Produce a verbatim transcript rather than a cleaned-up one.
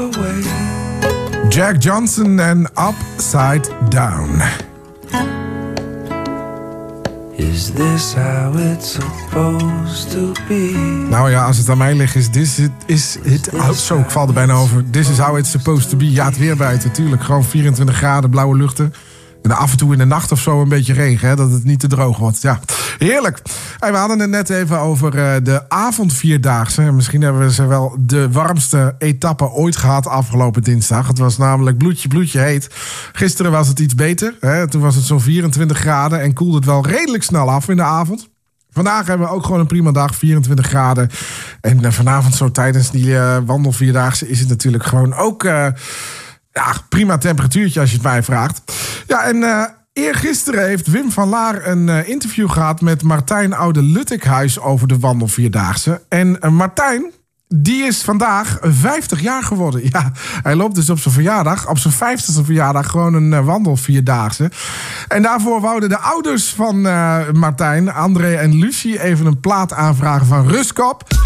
away. Jack Johnson en Upside Down. Is this how it's supposed to be? Nou ja, als het aan mij ligt is this it, is it... Oh, zo, ik val er bijna over. This is how it's supposed to be. Ja, het weer buiten, natuurlijk. Gewoon vierentwintig graden, blauwe luchten. En af en toe in de nacht of zo een beetje regen, hè, dat het niet te droog wordt. Ja, heerlijk. En we hadden het net even over uh, de avondvierdaagse. Misschien hebben we ze wel de warmste etappe ooit gehad afgelopen dinsdag. Het was namelijk bloedje, bloedje heet. Gisteren was het iets beter. Hè. Toen was het zo'n vierentwintig graden en koelde het wel redelijk snel af in de avond. Vandaag hebben we ook gewoon een prima dag, vierentwintig graden. En uh, vanavond zo tijdens die uh, wandelvierdaagse is het natuurlijk gewoon ook... Uh, Ja, prima temperatuurtje als je het mij vraagt. Ja, en uh, eergisteren heeft Wim van Laar een uh, interview gehad met Martijn Oude-Luttekhuis over de wandelvierdaagse. En uh, Martijn, die is vandaag vijftig jaar geworden. Ja, hij loopt dus op zijn verjaardag, op zijn vijftigste verjaardag, gewoon een uh, wandelvierdaagse. En daarvoor wouden de ouders van uh, Martijn, André en Lucie, even een plaat aanvragen van Ruskop.